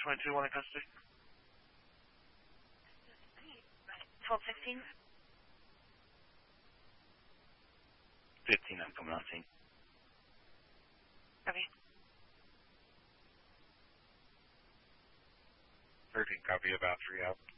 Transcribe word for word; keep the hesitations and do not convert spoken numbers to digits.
twenty-two, one in custody. twelve sixteen. fifteen, I'm coming on scene. Copy. thirteen, copy, about three out.